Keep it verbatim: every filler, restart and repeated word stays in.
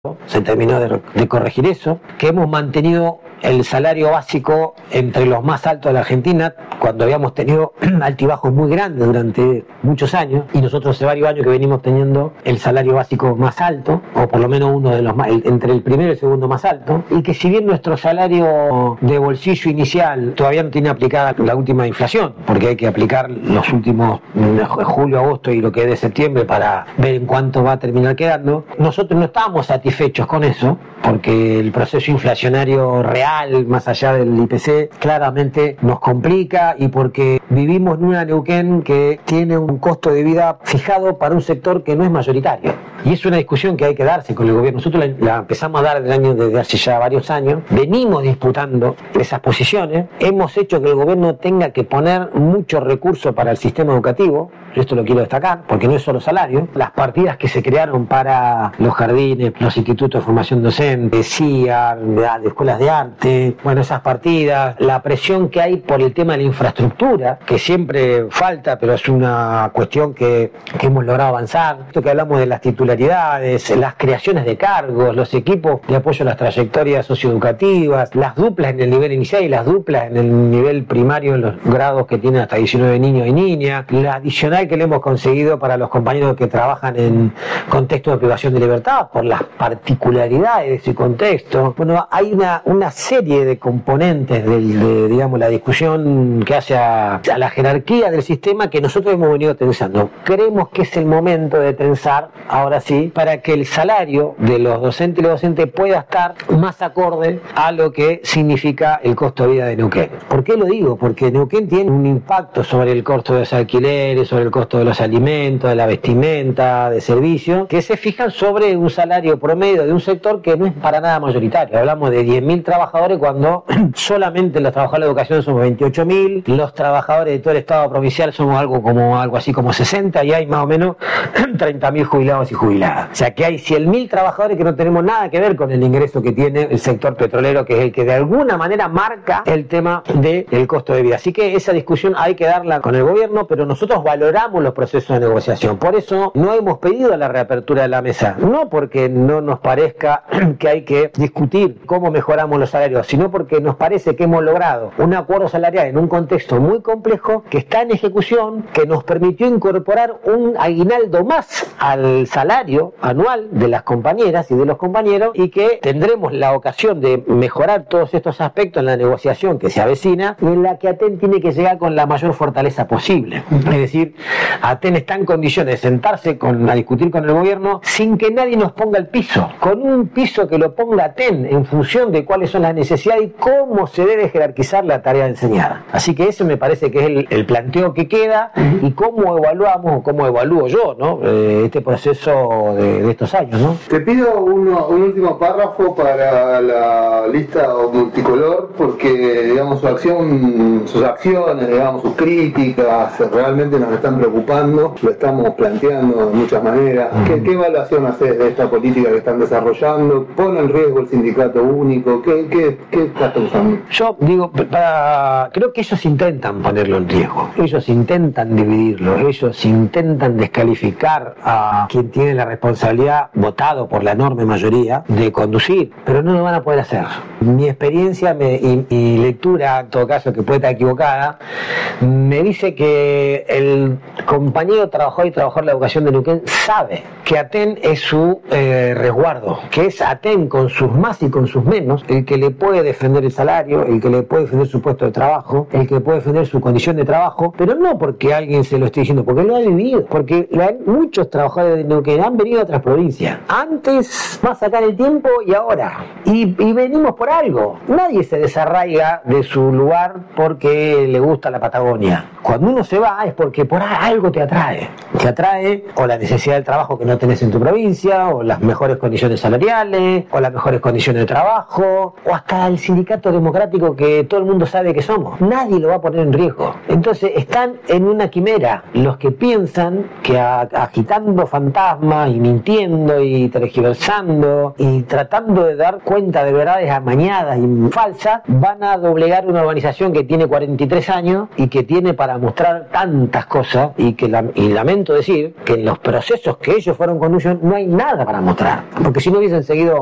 se terminó de, de corregir eso, que hemos mantenido el salario básico entre los más altos de la Argentina, cuando habíamos tenido altibajos muy grandes durante muchos años, y nosotros hace varios años que venimos teniendo el salario básico más alto, o por lo menos uno de los más, entre el primero y el segundo más alto, y que si bien nuestro salario de bolsillo inicial todavía no tiene aplicada la última inflación, porque hay que aplicar los últimos julio, agosto y lo que es de septiembre para ver en cuánto va a terminar quedando, nosotros no estábamos satisfechos con eso, porque el proceso inflacionario real, más allá del I P C, claramente nos complica, y porque vivimos en una Neuquén que tiene un costo de vida fijado para un sector que no es mayoritario. Y es una discusión que hay que darse con el gobierno. Nosotros la, la empezamos a dar el año, desde hace ya varios años. Venimos disputando esas posiciones. Hemos hecho que el gobierno tenga que poner muchos recursos para el sistema educativo. Esto lo quiero destacar, porque no es solo salario. Las partidas que se crearon para los jardines, los institutos de formación docente, C I A R, de escuelas de arte, bueno, esas partidas, la presión que hay por el tema de la infraestructura, que siempre falta, pero es una cuestión que, que hemos logrado avanzar. Esto que hablamos de las titularidades, las creaciones de cargos, los equipos de apoyo a las trayectorias socioeducativas, las duplas en el nivel inicial y las duplas en el nivel primario en los grados que tienen hasta diecinueve niños y niñas, la adicional que le hemos conseguido para los compañeros que trabajan en contextos de privación de libertad, por las particularidades de ese contexto. Bueno, hay una, una serie de componentes de, de, digamos, la discusión que hace a, a la jerarquía del sistema que nosotros hemos venido tensando. Creemos que es el momento de tensar, ahora sí, para que el salario de los docentes y los docentes pueda estar más acorde a lo que significa el costo de vida de Neuquén. ¿Por qué lo digo? Porque Neuquén tiene un impacto sobre el costo de los alquileres, sobre el costo de los alimentos, de la vestimenta, de servicios, que se fijan sobre un salario promedio de un sector que no es para nada mayoritario. Hablamos de diez mil trabajadores cuando solamente los trabajadores de educación somos veintiocho mil, los trabajadores de todo el estado provincial somos algo como algo así como sesenta, y hay más o menos treinta mil jubilados y jubiladas. O sea que hay cien mil trabajadores que no tenemos nada que ver con el ingreso que tiene el sector petrolero, que es el que de alguna manera marca el tema del costo de vida. Así que esa discusión hay que darla con el gobierno, pero nosotros valoramos los procesos de negociación. Por eso no hemos pedido la reapertura de la mesa, no porque no nos parezca que hay que discutir cómo mejoramos los salarios, sino porque nos parece que hemos logrado un acuerdo salarial en un contexto muy complejo que está en ejecución, que nos permitió incorporar un aguinaldo más al salario anual de las compañeras y de los compañeros, y que tendremos la ocasión de mejorar todos estos aspectos en la negociación que se avecina, y en la que ATEN tiene que llegar con la mayor fortaleza posible. Es decir, ATEN está en condiciones de sentarse con, a discutir con el gobierno sin que nadie nos ponga el piso, con un piso que lo ponga ATEN en función de cuáles son las necesidades y cómo se debe jerarquizar la tarea enseñada. Así que eso me parece que es el, el planteo que queda, uh-huh. y cómo evaluamos, o cómo evalúo yo, ¿no? Eh, este proceso de, de estos años, ¿no? Te pido uno, un último párrafo para la lista multicolor, porque digamos su acción, sus acciones, digamos sus críticas, realmente nos están preocupando, lo estamos planteando de muchas maneras. ¿Qué, qué evaluación haces de esta política que están desarrollando? ¿Pone en riesgo el sindicato único? ¿Qué, qué, qué estás pensando? Yo digo, para, creo que ellos intentan ponerlo en riesgo, ellos intentan dividirlo, ellos intentan descalificar a quien tiene la responsabilidad, votado por la enorme mayoría, de conducir, pero no lo van a poder hacer. Mi experiencia me, y, y lectura, en todo caso que puede estar equivocada, me dice que el compañero trabajador y trabajador de la educación de Neuquén sabe que ATEN es su eh, resguardo, que es ATEN con sus más y con sus menos el que le puede defender el salario, el que le puede defender su puesto de trabajo, el que puede defender su condición de trabajo, pero no porque alguien se lo esté diciendo, porque lo ha vivido, porque la, muchos trabajadores de Neuquén han venido a otras provincias, antes, más acá en el tiempo y ahora, y, y venimos por algo. Nadie se desarraiga de su lugar porque le gusta la Patagonia. Cuando uno se va es porque por algo te atrae. Te atrae o la necesidad del trabajo que no tenés en tu provincia, o las mejores condiciones salariales, o las mejores condiciones de trabajo, o hasta el sindicato democrático que todo el mundo sabe que somos. Nadie lo va a poner en riesgo. Entonces están en una quimera los que piensan que a, agitando fantasmas y mintiendo y tergiversando y tratando de dar cuenta de verdades amañadas amañadas y falsas, van a doblegar una urbanización que tiene cuarenta y tres años y que tiene para mostrar tantas cosas, y que la, y lamento decir que en los procesos que ellos fueron conduciendo no hay nada para mostrar, porque si no hubiesen seguido